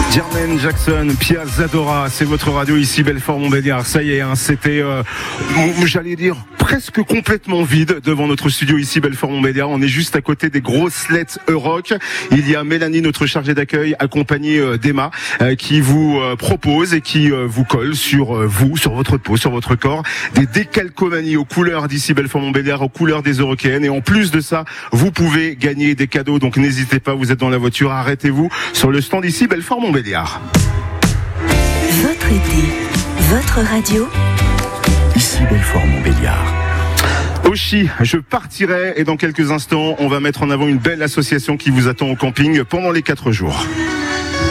Jermaine Jackson, Pia Zadora, c'est votre radio ici, Belfort-Montbéliard. Ça y est, c'était, j'allais dire, presque complètement vide devant notre studio ici, Belfort-Montbéliard. On est juste à côté des grosses lettres Euroc. Il y a Mélanie, notre chargée d'accueil, accompagnée d'Emma, qui vous propose et qui vous colle sur vous, sur votre peau, sur votre corps, des décalcomanies aux couleurs d'ici, Belfort-Montbéliard, aux couleurs des Eurockéennes. Et en plus de ça, vous pouvez gagner des cadeaux. Donc n'hésitez pas, vous êtes dans la voiture, arrêtez-vous sur le stand ici, Belfort-Montbéliard. Votre été, votre radio, ici Belfort-Montbéliard. Oshi, je partirai et dans quelques instants, on va mettre en avant une belle association qui vous attend au camping pendant les 4 jours.